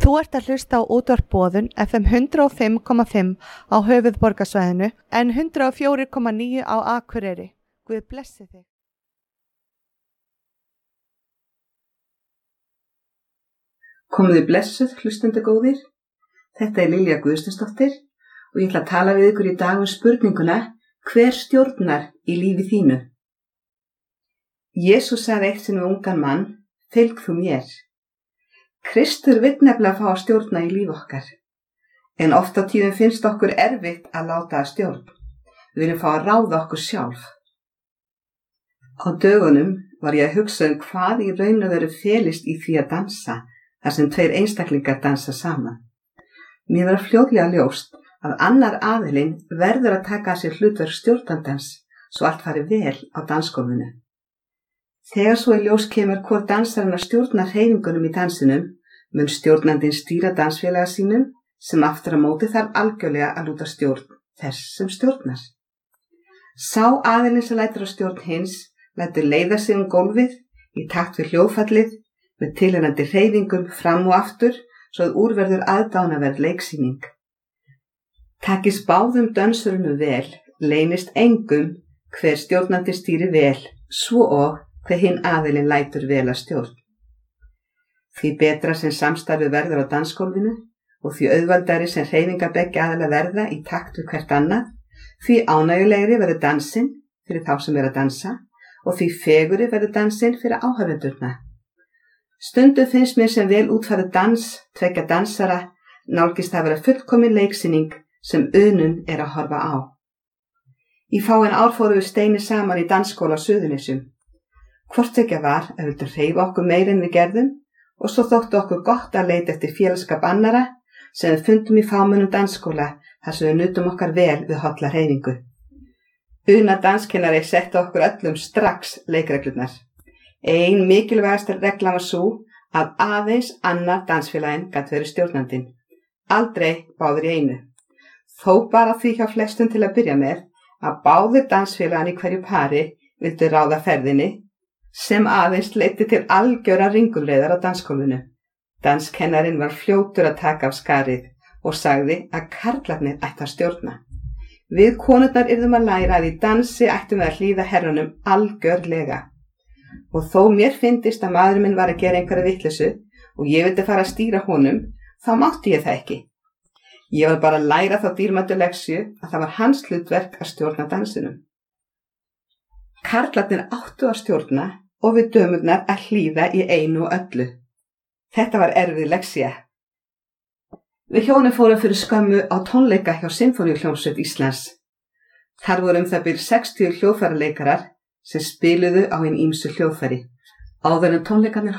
Þú ert að hlusta á útvarp Boðun FM 105,5 á höfuðborgarsvæðinu en 104,9 á Akureyri. Guð blessi þig. Komið þið blessuð, hlustendur góðir. Þetta Lilja Guðsteinsdóttir og ég ætla að tala við ykkur í dag um spurninguna: hver stjórnar í lífi þínu? Jesús sagði eitt sinn við ungan mann: fylg þú mér. Kristur vill nefnilega fá að stjórna í líf okkar. En oft á tíðum finnst okkur erfitt að láta að stjórn. Við viljum fá að ráða okkur sjálf. Á dögunum var ég að hugsa um hvað í raun og veru felist í því að dansa, þar sem tveir einstaklingar dansa saman. Mér var fljótlega ljóst að annar aðilinn verður að taka að sér hlutverk stjórnandans svo allt fari vel á dansgólfinu. Þegar svo í ljós kemur hvor dansarinn að stjórna hreyfingunum í dansinum, mun stjórnandinn stýra dansfélaga sínum sem aftur á móti þarf algjörlega að lúta stjórn þess sem stjórnar. Sá aðilinn sem lætur á stjórn hins lætur leiða sig um gólfið í takt við hljóðfallið með tilheyrandi hreyfingum fram og aftur svo að úr verður aðdánaverð leiksýning. Takist báðum dönsurunum vel, leynist engum hver stjórnandi stýri vel, svo og hver hinn aðilinn lætur vel að stjórn. Því betra sem samstarfið verður á dansgólfinu og því auðvaldari sem hreyfingar beggja aðila verða í takt við hvert annað, því ánægjulegri verður dansinn fyrir þá sem að dansa og því fegurri verður dansinn fyrir áhorfendurna. Stundum finnst mér sem vel útfærður dans tveggja dansara nálgist að vera fullkomin leiksýning sem unun að horfa á. Í fáein ár fórum við Steini saman í dansskóla á Suðurnesjum. Hvort ekki var að vildu hreyfa okkur meira en við gerðum og svo þóttu okkur gott að leita eftir félagskap annara sem við fundum í fámennum dansskóla þar sem við nutum okkar vel við holla hreyfingu. Una danskennari setti okkur öllum strax leikreglurnar. Ein mikilvægasta regla var sú að aðeins annar dansfélaginn gat verið stjórnandinn. Aldrei báðir í einu. Þó bara því hjá flestum til að byrja með að báðir dansfélaginn í hverju pari vildu ráða ferðinni sem aðeins leiddi til algjöra ringulreiðar á dansgólfinu. Danskennarinn var fljótur að taka af skarið og sagði að karlarnir ættu að stjórna. Við konurnar yrðum að læra að í dansi ættum við að hlýða herrunum algjörlega. Og þó mér fyndist að maðurinn minn var að gera einhverja vitleysu og ég vildi fara að stýra honum, þá mátti ég það ekki. Ég var bara að læra þá dýrmætu leksju að það var hans hlutverk að stjórna dansinum. Karlarnir áttu að stjórna og við dömurnar að hlýða í einu og öllu. Þetta var erfið leksja. Við hjónin fórum fyrir skömmu á tónleika hjá Sinfóníuhljómsveit Íslands. Þar voru það bil 60 hljóðfæraleikarar sem spiluðu á hin ýmsu hljóðfæri. Áður en tónleikarnir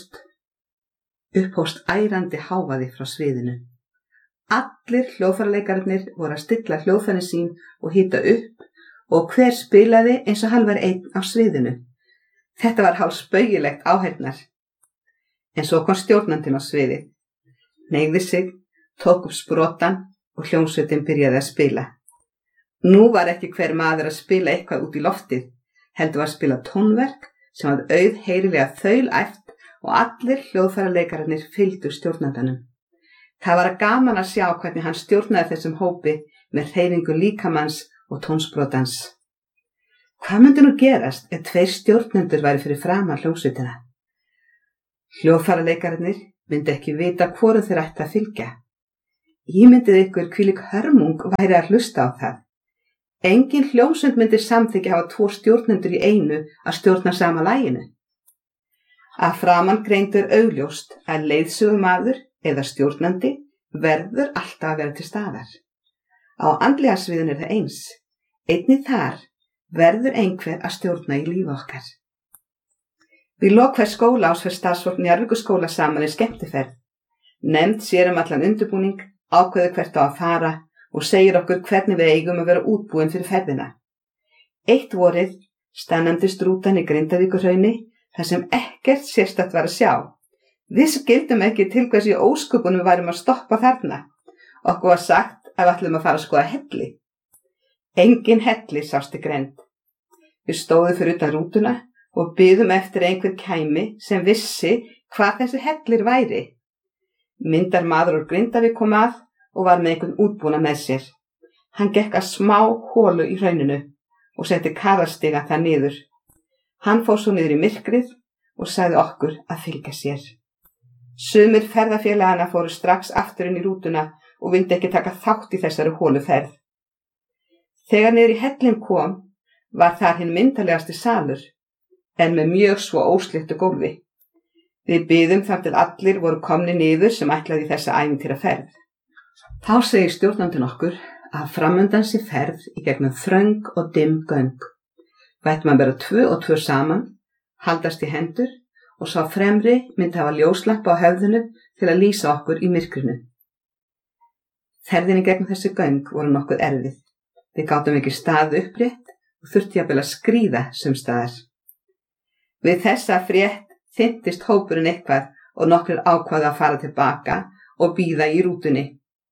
upphófst ærandi hávaði frá sviðinu. Allir hljóðfæraleikarinnir voru að stilla hljóðfærin sín og hita upp og hver spilaði eins og hann var einn á sviðinu. Þetta var hálf spaugilegt áheyrnar. En svo kom stjórnandinn á sviðið. Hneigði sig, tók upp sprotann og hljómsveitin byrjaði að spila. Nú var ekki hver maður að spila eitthvað út í loftið, heldur að spila tónverk sem var auðheyrilega þaulæft og allir hljóðfæraleikararnir fylgdu stjórnandanum. Það var gaman að sjá hvernig hann stjórnaði þessum hópi með hreyfingu líkamanns og tónsprotans. Hvað myndi nú gerast ef tveir stjórnendur væri fyrir framan hljómsveitina? Hljóðfæraleikararnir myndi ekki vita hvorum þeir ættu að fylgja. Ímyndið ykkur hvílík hörmung væri að hlusta á það. Engin hljómsveit myndi samþykkja hafa 2 stjórnendur í einu að stjórna sama laginu. Að framan greindur augljóst að leiðsögumaður eða stjórnandi verður alltaf að vera til staðar. Á andlega sviðinu það eins. Einnig þar verður einhver að stjórna í lífi okkar. Við lok hvers skólaárs fer starfsfólk Njarðvíkurskóla saman í skemmtiferð. Nefnd sér allan undirbúning, ákveður hvert á að fara og segir okkur hvernig við eigum að vera útbúin fyrir ferðina. Eitt vorið stannandist rútan í Grindavíkurhrauni þar sem ekkert sérstakt var að sjá. Við skildum ekki til hvers í ósköpunum við værum að stoppa þarna. Okkur var sagt að við ætlum að fara að skoða helli. Engin helli sást í grennd. Við stóðum fyrir utan rútuna og biðum eftir einhver kæmi sem vissi hvað þessi hellir væri. Myndar maður úr Grindavík kom að og var með einhvern útbúna með sér. Hann gekk að smá holu í hrauninu og setti kaðarstiga það niður. Hann fór svo niður í myrkrið og sagði okkur að fylgja sér. Sumir ferðafélagana fóru strax aftur inn í rútuna og vildi ekki taka þátt í þessari holuferð. Þegar niður í hellinn kom, var þar hinn myndarlegasti salur, en með mjög svo óslittu gólfi. Við biðum þar til allir voru komni niður sem ætlaði í þessa ævintýraferð. Þá segir stjórnandinn okkur að framundan sé ferð í gegnum þröng og dimm göng. Við ættum að vera 2 og 2 saman, haldast í hendur og sá fremri myndi hafa ljóslampa á höfðinu til að lýsa okkur í myrkrinu. Ferðin í gegnum þessi göng voru nokkuð erfið. Við gátum ekki staðið upprétt og þurfti jafnvel að skríða sumstaðar. Við þessa frétt þynntist hópurinn eitthvað og nokkrir ákváðu að fara tilbaka og bíða í rútunni.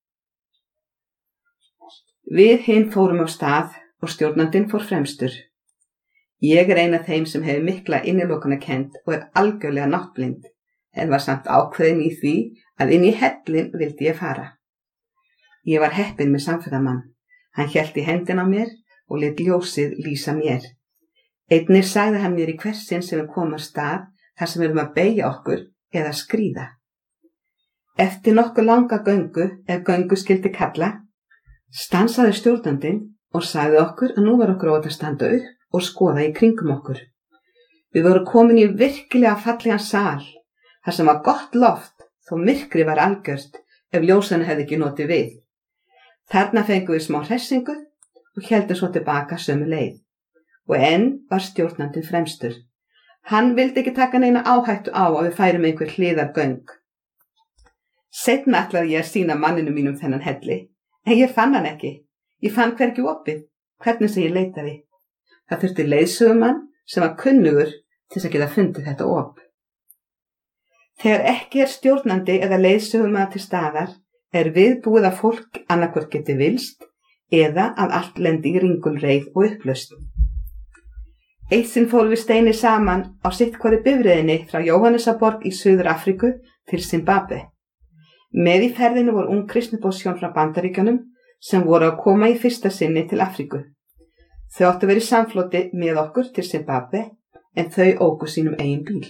Við hinn fórum á stað og stjórnandinn fór fremstur. Ég er ein af þeim sem hefur mikla innilokunarkennd og algjörlega náttblind, en var samt ákveðin í því að inn í hellinn vildi ég fara. Ég var heppin með samferðamann. Hann hélt í hendina á mér og lét ljósið lýsa mér. Einnig sagði hann mér í hvert sinn sem við komum á stað þar sem við erum að beygja okkur eða skríða. Eftir nokkuð langa göngu, ef göngu skildi kalla, stansaði stjórnandinn og sagði okkur að nú var okkur ótt að standa upp og skoða í kringum okkur. Við vorum komin í virkilega fallegan sal, þar sem var gott loft þó myrkri var algjört ef ljósana hefði ekki notið við. Þarna fengum við smá hressingu og héldum svo tilbaka sömu leið. Og enn var stjórnandinn fremstur. Hann vildi ekki taka neina áhættu á að við færum einhver hliðargöng. Seinna ætlaði ég að sýna manninu mínum þennan helli, en ég fann hann ekki. Ég fann hvergi opið, hvernig sem ég leitaði. Það þurfti leiðsögumann sem var kunnugur til að geta fundið þetta op. Þegar ekki er stjórnandi eða leiðsögumann til staðar, er viðbúið að fólk annarkvort geti vilst eða að allt lendi í ringulreið og upplausn. Eitt sinn fórum við Steini saman á sitthvorri bifreiðinni frá Jóhannesaborg í Suður-Afríku til Zimbabwe. Með í ferðinu voru ung kristniboðshjón frá Bandaríkjunum sem voru að koma í fyrsta sinni til Afríku. Þau áttu verið í samfloti með okkur til Zimbabwe en þau óku sínum eigin bíl.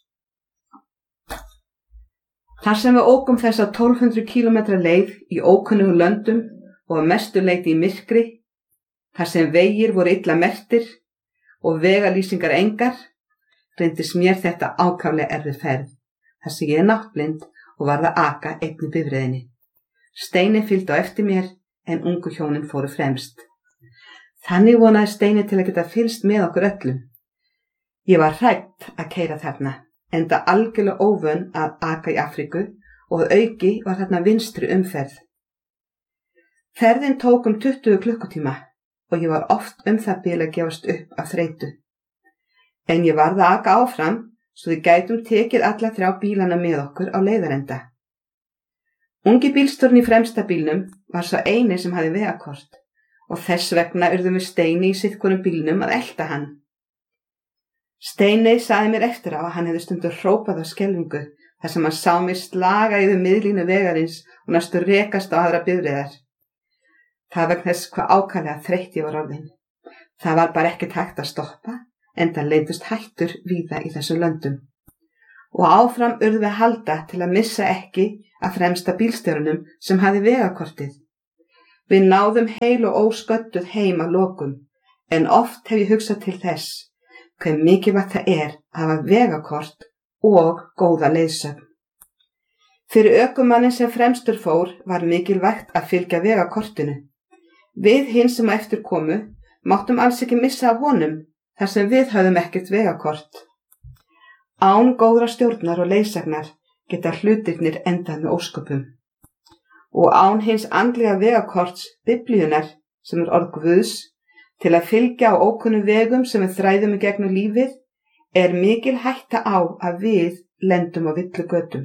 Þar sem við ókum þessa 1200 km leið í ókunnugum löndum og að mestu leyti í myrkri, þar sem vegir voru illa merktir og vegalýsingar engar, reyndist mér þetta ákaflega erfið ferð, þar sem ég er náttblind og varð að aka einni bifreiðinni. Steini fylgdi á eftir mér en ungu hjónin fóru fremst. Þannig vonaði Steini til að geta fylgst með okkur öllum. Ég var hrædd að keyra þarna, enda algjörlega óvön að aka í Afríku og að auki var þarna vinstri umferð. Ferðin tók 20 klukkutíma og ég var oft það bil að gefast upp af þreytu. En ég varð að aka áfram svo við gætum tekið alla 3 bílana með okkur á leiðarenda. Ungi bílstjórinn í fremsta bílnum var sá eini sem hafði vegakort og þess vegna urðum við Steini í sitthvorum bílnum að elta hann. Steini sagði mér eftir á að hann hefði stundum hrópað af skelfingu þar sem hann sá mig slaga yfir miðlínu vegarins og næstu rekast á aðra bifreiðar. Það vegna þess hvað ákaflega þreytt ég var orðin. Það var bara ekkert hægt að stoppa, enda leyndust hættur víða í þessum löndum. Og áfram urðum við halda til að missa ekki að fremsta bílstjórunum sem hafði vegakortið. Við náðum heil og ósködduð heim að lokum, en oft hef ég hugsað til þess hve mikilvægt það er að hafa vegakort og góða leiðsögn. Fyrir ökumannin sem fremstur fór var mikilvægt að fylgja vegakortinu. Við hinn sem á eftir komu máttum alls ekki missa af honum þar sem við höfðum ekkert vegakort. Án góðra stjórnar og leiðsagnar geta hlutirnir endað með ósköpum. Og án hins andlega vegakorts Biblíunnar sem er orð Guðs til að fylgja á ókunnum vegum sem við þræðum í gegnum lífið er mikil hætta á að við lendum á villugötum.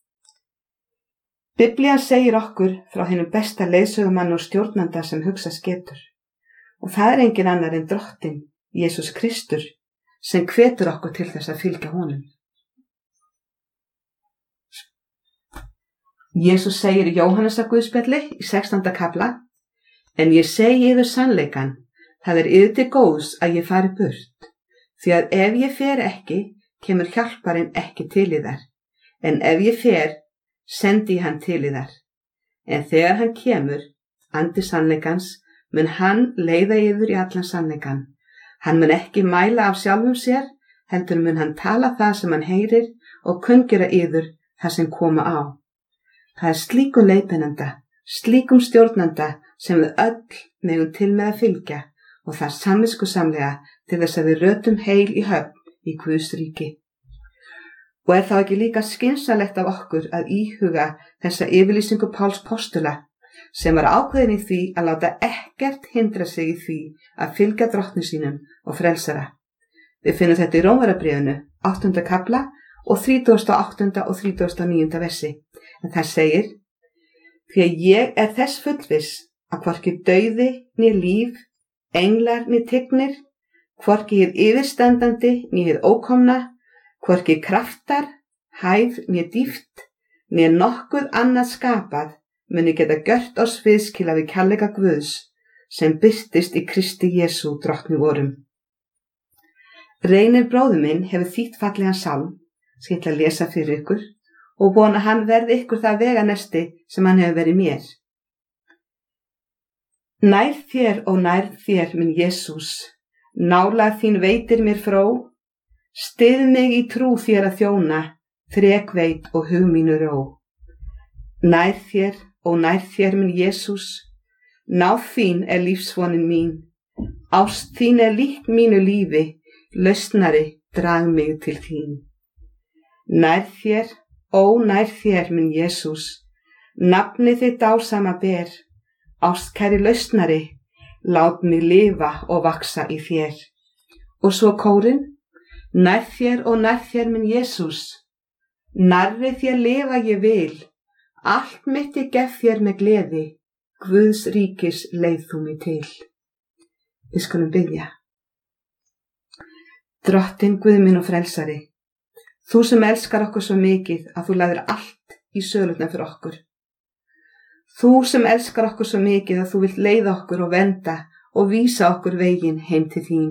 Biblían segir okkur frá hinum besta leiðsögumann og stjórnanda sem hugsast getur. Og það er engin annar en Drottinn, Jesús Kristur, sem hvetur okkur til þess að fylgja honum. Jesús segir í Jóhannesar Guðspjalli í 16. kafla: En ég segi yður sannleikann, það yður til góðs að ég fari burt, því að ef ég fer ekki, kemur hjálparinn ekki til yðar, en ef ég fer, sendi ég hann til yðar. En þegar hann kemur, andi sannleikans, mun hann leiða yður í allan sannleikann. Hann mun ekki mæla af sjálfum sér, heldur mun hann tala það sem hann heyrir og kunngera yður það sem koma á. Það er slíkum leiðbeinanda, slíkum stjórnanda sem við öll megum til með að fylgja, og það samviskusamlega til þess að við rötum heil í höfn í Guðs ríki. Og þá ekki líka skynsamlegt af okkur að íhuga þessa yfirlýsingu Páls postula, sem var ákveðin í því að láta ekkert hindra sig í því að fylgja drottni sínum og frelsara. Við finnum þetta í Rómverjabréfinu, 8. kafla og 38. og 39. versi. En það segir: Því að ég er þess fullviss að hvorki dauði né líf, englar né tignir, hvorki hið yfirstandandi né hið ókomna, hvorki kraftar, hæð né dýpt, né nokkuð annað skapað muni geta gjört oss viðskila við kærleika Guðs sem birtist í Kristi Jesú drottni vorum. Reynir bróðir minn hefur þýtt fallegan salm sem ég ætla að lesa fyrir ykkur og vona að hann verði ykkur það veganesti sem hann hefur verið mér. Nær þér og nær þér, minn Jesús, nálægð þín veitir mér fró, styð mig í trú þér að þjóna, þrekveit og hug mínu ró. Nær þér og nær þér, minn Jesús, náð þín er lífsvonin mín, ást þín er líkt mínu lífi, lausnari drag mig til þín. Nær þér, ó nær þér, minn Jesús, nafni þitt dásama ber, ástkæri lausnari, lát mig lifa og vaksa í þér. Og svo kórinn: Nær þér og nær þér, minn Jesús, nærri þér lifa ég vil, allt mitt ég gef þér með gleði, Guðs ríkis leið þú mig til. Við skulum biðja. Drottinn Guð minn og frelsari, þú sem elskar okkur svo mikið að þú lagðir allt í sölurnar fyrir okkur. Þú sem elskar okkur svo mikið að þú vilt leiða okkur og vernda og vísa okkur veginn heim til þín.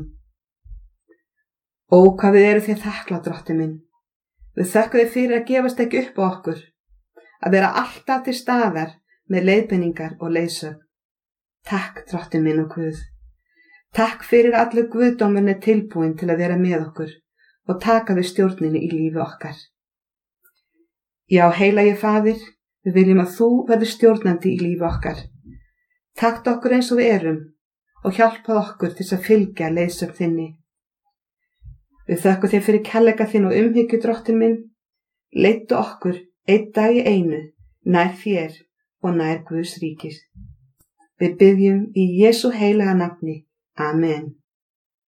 Ó, hvað við erum þér þakklátt, drottinn minn. Við þökkum þér fyrir að gefast ekki upp á okkur, að vera alltaf til staðar með leiðbeiningar og leiðsögn. Takk, drottinn minn og Guð. Takk fyrir allur guðdómurinn er tilbúin til að vera með okkur og taka við stjórninni í lífi okkar. Já, heilagi Faðir, við viljum að þú verður stjórnandi í lífi okkar. Takk okkur eins og við erum og hjálpað okkur til að fylgja leiðsögn þinni. Við þökkum þér fyrir kærleika þinn og umhyggju, drottinn minn. Leiddu okkur einn dag í einu nær þér og nær Guðs ríkis. Við biðjum í Jesú heilaga nafni. Amen.